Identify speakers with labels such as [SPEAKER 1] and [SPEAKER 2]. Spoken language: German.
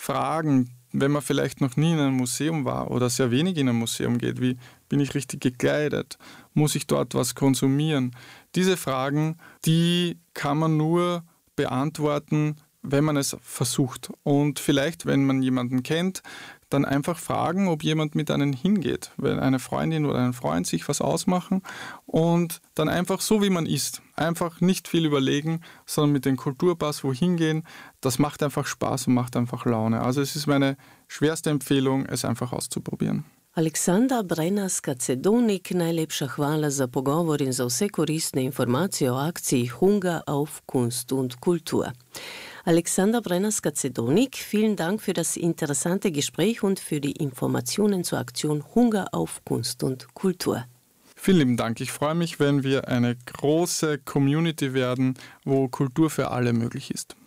[SPEAKER 1] Fragen, wenn man vielleicht noch nie in einem Museum war oder sehr wenig in ein Museum geht, wie bin ich richtig gekleidet? Muss ich dort was konsumieren? Diese Fragen, die kann man nur beantworten, wenn man es versucht. Und vielleicht, wenn man jemanden kennt, dann einfach fragen, ob jemand mit einem hingeht. Wenn eine Freundin oder ein Freund sich was ausmachen und dann einfach so, wie man ist. Einfach nicht viel überlegen, sondern mit dem Kulturpass wohin gehen. Das macht einfach Spaß und macht einfach Laune. Also es ist meine schwerste Empfehlung, es einfach auszuprobieren.
[SPEAKER 2] Aleksandar Brenas-Kacedonik, najlepša hvala za pogovor in za vse koristne informacije o akciji Hunger auf Kunst und Kultur. Aleksandar Brenas-Kacedonik, vielen Dank für das interessante Gespräch und für die Informationen zur Aktion Hunger auf Kunst und Kultur.
[SPEAKER 1] Vielen lieben Dank. Ich freue mich, wenn wir eine große Community werden, wo Kultur für alle möglich ist.